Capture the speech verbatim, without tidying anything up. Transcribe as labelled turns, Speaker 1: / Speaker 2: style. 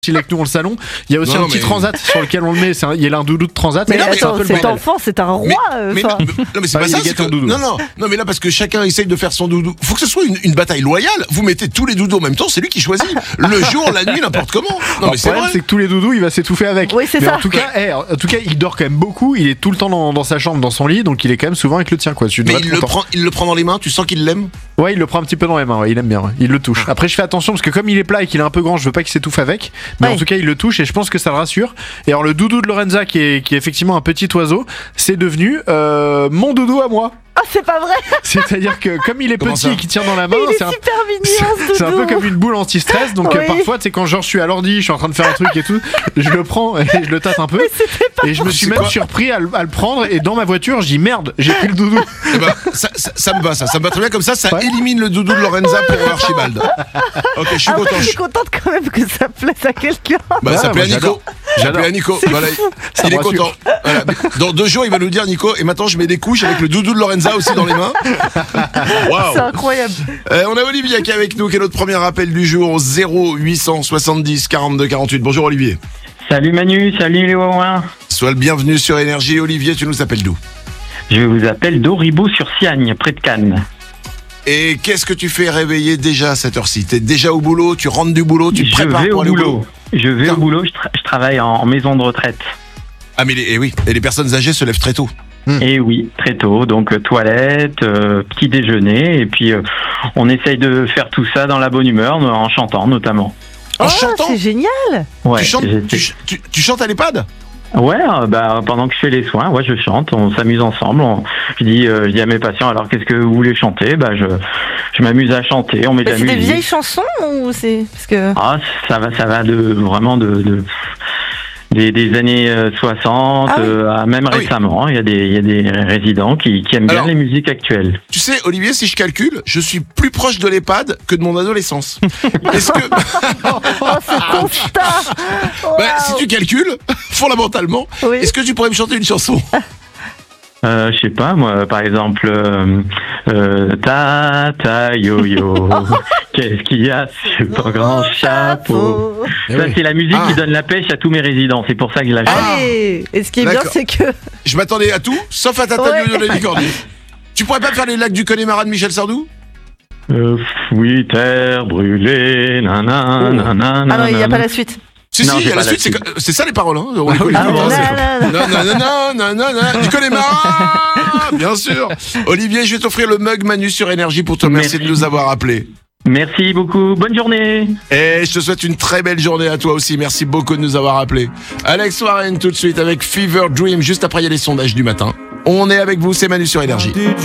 Speaker 1: Il est avec nous dans le salon. Il y a aussi
Speaker 2: non,
Speaker 1: un petit
Speaker 2: mais...
Speaker 1: transat sur lequel on le met. C'est un, il y a un doudou de transat.
Speaker 3: Mais,
Speaker 2: mais
Speaker 3: mais
Speaker 2: là,
Speaker 3: attends, cet enfant, c'est un roi.
Speaker 2: Mais,
Speaker 3: euh,
Speaker 2: mais, mais, non, mais c'est
Speaker 1: Ah,
Speaker 2: pas
Speaker 1: il
Speaker 2: ça.
Speaker 1: est
Speaker 2: C'est que,
Speaker 1: doudou.
Speaker 2: non, non, non, mais là parce que chacun essaye de faire son doudou. Faut que ce soit une, une bataille loyale. Vous mettez tous les doudous en même temps, c'est lui qui choisit. Le jour, la nuit, n'importe comment. Non,
Speaker 1: Alors,
Speaker 2: mais c'est
Speaker 1: le problème,
Speaker 2: vrai.
Speaker 1: c'est que tous les doudous, il va s'étouffer avec.
Speaker 3: Oui, c'est
Speaker 1: mais
Speaker 3: ça.
Speaker 1: En tout cas, hey, en tout cas, il dort quand même beaucoup. Il est tout le temps dans, dans sa chambre, dans son lit, donc il est quand même souvent avec le tien, quoi. Tu
Speaker 2: Mais
Speaker 1: devrais
Speaker 2: il
Speaker 1: être
Speaker 2: le
Speaker 1: content.
Speaker 2: prend, il le prend dans les mains. Tu sens qu'il l'aime.
Speaker 1: Ouais, il le prend un petit peu dans les mains. Ouais, il aime bien. Ouais. Il le touche. Après, je fais attention parce que comme il est plat et qu'il est un peu grand, je veux pas qu'il s'étouffe avec. Mais
Speaker 3: Ouais.
Speaker 1: en tout cas, il le touche et je pense que ça le rassure. Et alors, le doudou de Lorenza, qui est, qui est effectivement un petit oiseau, c'est devenu euh, mon doudou à moi.
Speaker 3: Ah, c'est pas vrai.
Speaker 1: C'est-à-dire que comme il est
Speaker 2: Comment
Speaker 1: petit
Speaker 2: ça
Speaker 1: et qu'il tient dans la main,
Speaker 3: Il est
Speaker 1: c'est un
Speaker 3: super mignon, ce
Speaker 1: C'est un
Speaker 3: doudou.
Speaker 1: peu comme une boule anti-stress, donc euh,
Speaker 3: Oui.
Speaker 1: parfois, tu sais, quand genre je suis à l'ordi, je suis en train de faire un truc et tout, je le prends et je le tâte un peu.
Speaker 3: Mais c'était pas
Speaker 1: Et je me suis
Speaker 2: C'est
Speaker 1: même
Speaker 2: quoi
Speaker 1: surpris à le, à le prendre et dans ma voiture, je dis merde, j'ai pris le doudou.
Speaker 2: Eh ben, ça, ça, ça me va, ça. Ça me va très bien comme ça. Ça
Speaker 1: Ouais.
Speaker 2: élimine le doudou de Lorenza pour Archibald. Ok, je suis
Speaker 3: Ah ouais,
Speaker 2: content.
Speaker 3: je suis contente quand même que ça plaise à quelqu'un.
Speaker 2: Bah,
Speaker 1: Ouais,
Speaker 2: ça plaît
Speaker 1: moi,
Speaker 2: à Nico. Ça
Speaker 1: J'adore.
Speaker 2: plaît à Nico. Voilà,
Speaker 1: Ça
Speaker 2: il est
Speaker 1: me rassure.
Speaker 2: content. Voilà. Dans deux jours, il va nous dire, Nico, et maintenant je mets des couches avec le doudou de Lorenza aussi dans les mains. Waouh.
Speaker 3: C'est incroyable.
Speaker 2: Euh, on a Olivier qui est avec nous, qui est notre premier appel du jour au zéro huit cent soixante-dix quarante-deux quarante-huit. Bonjour Olivier.
Speaker 4: Salut Manu, salut les Wawins.
Speaker 2: Sois le bienvenu sur Énergie. Olivier, tu nous appelles d'où?
Speaker 4: Je vous appelle d'Auribeau-sur-Siagne, près de Cannes.
Speaker 2: Et qu'est-ce que tu fais réveiller déjà à cette heure-ci? T'es déjà au boulot, tu rentres du boulot, tu te
Speaker 4: Je
Speaker 2: prépares
Speaker 4: vais
Speaker 2: pour
Speaker 4: au
Speaker 2: aller au boulot.
Speaker 4: boulot. Je vais
Speaker 2: Tiens.
Speaker 4: au boulot, je, tra- je travaille en, en maison de retraite.
Speaker 2: Ah mais les, eh oui, et les personnes âgées se lèvent très tôt.
Speaker 4: Et oui, très tôt, donc euh, toilette, euh, petit déjeuner, et puis euh, on essaye de faire tout ça dans la bonne humeur, en chantant notamment.
Speaker 2: En
Speaker 3: Oh,
Speaker 2: chantant
Speaker 3: c'est génial.
Speaker 4: Ouais,
Speaker 2: tu, chantes,
Speaker 4: j'essaie-
Speaker 2: tu, ch- tu- tu chantes à l'EHPAD?
Speaker 4: ouais euh, bah, pendant que je fais les soins, ouais, je chante, on s'amuse ensemble. On- je, dis, euh, je dis à mes patients, alors qu'est-ce que vous voulez chanter? Bah, je, je m'amuse à chanter, on met de
Speaker 3: Mais
Speaker 4: la
Speaker 3: c'est des
Speaker 4: musique.
Speaker 3: vieilles chansons ou c'est parce que
Speaker 4: Ah, ça va, ça va de vraiment de, de des, des années euh, soixante,
Speaker 3: Ah oui.
Speaker 4: euh, à même
Speaker 2: Ah oui.
Speaker 4: récemment. Il y a des, il y a des résidents qui, qui aiment
Speaker 2: Alors-
Speaker 4: bien les musiques actuelles.
Speaker 2: Tu sais, Olivier, si je calcule, je suis plus proche de l'EHPAD que de mon adolescence. Est-ce que,
Speaker 3: oh ce constat.
Speaker 2: bah,
Speaker 3: Waouh.
Speaker 2: si tu calcules, fondamentalement,
Speaker 3: Oui.
Speaker 2: est-ce que tu pourrais me chanter une chanson?
Speaker 4: Euh, je sais pas, moi, par exemple, euh, euh, ta yo yo, qu'est-ce qu'il y a sur ton grand chapeau?
Speaker 1: Eh
Speaker 4: Ça,
Speaker 1: oui.
Speaker 4: c'est la musique
Speaker 2: Ah.
Speaker 4: qui donne la pêche à tous mes résidents. C'est pour ça que je la chante.
Speaker 3: Allez. Et ce qui est bien,
Speaker 2: D'accord.
Speaker 3: c'est que
Speaker 2: Je m'attendais à tout, sauf à Tata
Speaker 3: Ouais.
Speaker 2: Yo-Yo de Lady Cordier. Tu pourrais pas faire les lacs du Connemara de Michel Sardou?
Speaker 4: Euh, oui, terre brûlée, nanana, nanana.
Speaker 3: ah non, il n'y a pas la suite.
Speaker 2: Si,
Speaker 4: Non,
Speaker 2: si, il y
Speaker 4: j'ai
Speaker 2: a la
Speaker 4: pas
Speaker 2: suite,
Speaker 4: la
Speaker 2: c'est, que- c'est ça les paroles, hein. On
Speaker 1: Ah
Speaker 2: les connaît
Speaker 1: oui,
Speaker 2: pas,
Speaker 1: non,
Speaker 2: hein,
Speaker 1: non,
Speaker 2: c'est-
Speaker 3: non,
Speaker 2: Non, non, non, non, non, non, du Connemara. Bien sûr. Olivier, je vais t'offrir le mug Manu sur Énergie pour te remercier
Speaker 4: Merci.
Speaker 2: de nous avoir appelés.
Speaker 4: Merci beaucoup. Bonne journée.
Speaker 2: Et je te souhaite une très belle journée à toi aussi. Merci beaucoup de nous avoir appelés. Alex Warren tout de suite avec Fever Dream. Juste après, il y a les sondages du matin. On est avec vous, c'est Manu sur Énergie.